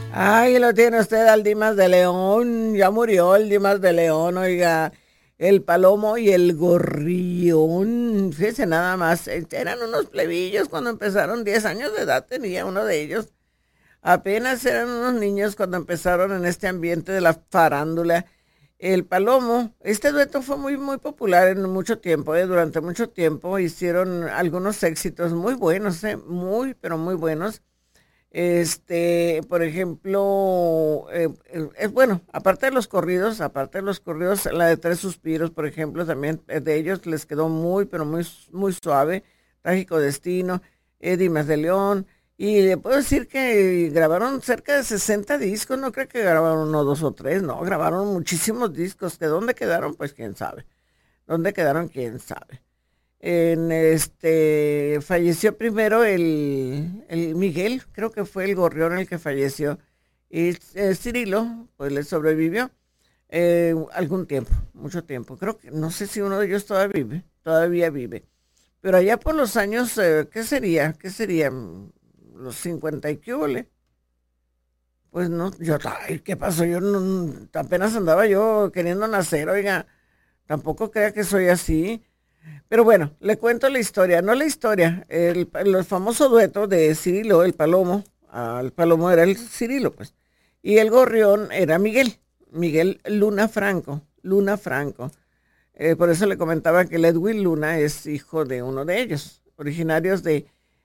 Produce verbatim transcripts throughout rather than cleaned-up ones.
Ay, lo tiene usted al Dimas de León, ya murió el Dimas de León, oiga, el Palomo y el Gorrión, fíjese nada más, eran unos plebillos cuando empezaron, diez años de edad tenía uno de ellos, apenas eran unos niños cuando empezaron en este ambiente de la farándula. El Palomo, este dueto fue muy, muy popular en mucho tiempo, eh, durante mucho tiempo hicieron algunos éxitos muy buenos, eh, muy, pero muy buenos. Este, por ejemplo, eh, eh, es bueno, aparte de los corridos, aparte de los corridos, la de Tres Suspiros, por ejemplo, también eh, de ellos les quedó muy, pero muy, muy suave, Trágico Destino, eh, Dimas de León, y le puedo decir que grabaron cerca de sesenta discos, no creo que grabaron uno, dos o tres, no, grabaron muchísimos discos, que dónde quedaron, pues quién sabe, dónde quedaron, quién sabe. En este falleció primero el, el Miguel, creo que fue el Gorrión el que falleció, y eh, Cirilo, pues le sobrevivió eh, algún tiempo, mucho tiempo. Creo que, no sé si uno de ellos todavía vive, todavía vive. Pero allá por los años, eh, ¿qué sería? ¿Qué sería? Los cincuenta y qué hubo. Pues no, yo, ay, ¿qué pasó? Yo no, apenas andaba yo queriendo nacer, oiga, tampoco crea que soy así. Pero bueno, le cuento la historia, no la historia, el, el famoso dueto de Cirilo, el Palomo, ah, el Palomo era el Cirilo, pues, y el Gorrión era Miguel, Miguel Luna Franco, Luna Franco. Eh, por eso le comentaba que el Edwin Luna es hijo de uno de ellos, originarios de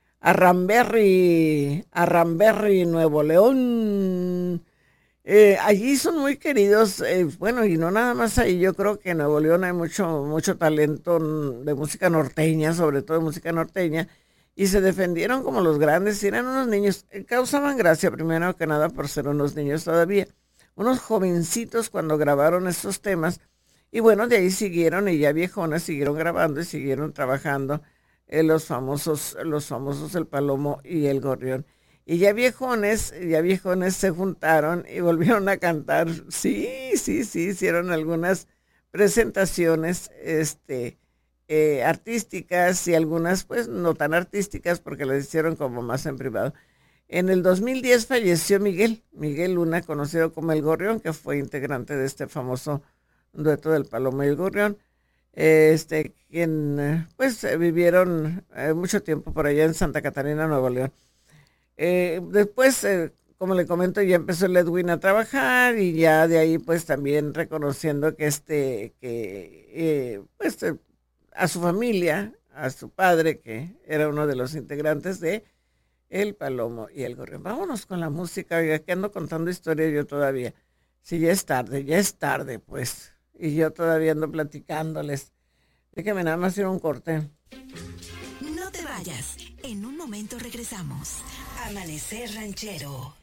Arramberry, Arramberry, Nuevo León. Eh, allí son muy queridos, eh, bueno, y no nada más ahí, yo creo que en Nuevo León hay mucho, mucho talento de música norteña, sobre todo de música norteña, y se defendieron como los grandes, y eran unos niños, eh, causaban gracia primero que nada por ser unos niños todavía, unos jovencitos cuando grabaron estos temas, y bueno, de ahí siguieron, y ya viejones siguieron grabando y siguieron trabajando eh, los famosos, los famosos El Palomo y El Gorrión. Y ya viejones, ya viejones se juntaron y volvieron a cantar. Sí, sí, sí, hicieron algunas presentaciones este, eh, artísticas y algunas pues no tan artísticas porque las hicieron como más en privado. En el dos mil diez falleció Miguel, Miguel Luna, conocido como El Gorrión, que fue integrante de este famoso dueto del Palomo y el Gorrión. Este, quien pues vivieron eh, mucho tiempo por allá en Santa Catarina, Nuevo León. Eh, después, eh, como le comento, ya empezó el Edwin a trabajar y ya de ahí pues también reconociendo que este, que eh, pues eh, a su familia, a su padre, que era uno de los integrantes de El Palomo y el Gorrión. Vámonos con la música, oiga, que ando contando historias yo todavía. Si ya es tarde, ya es tarde pues, y yo todavía ando platicándoles. Déjeme nada más ir a un corte. No te vayas, en un momento regresamos. Amanecer Ranchero.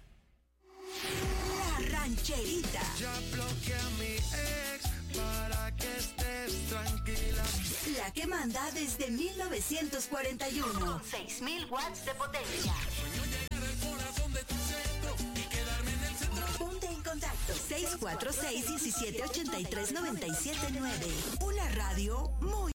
La Rancherita. Ya bloqueé a mi ex para que estés tranquila. La que manda desde mil novecientos cuarenta y uno. Con seis mil watts de potencia. Ponte en contacto. seis cuatro seis, uno siete ocho tres, nueve siete nueve. Una radio muy